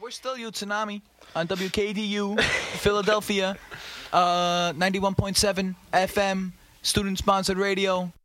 we're still Youth Tsunami on WKDU, Philadelphia, 91.7 FM, student-sponsored radio.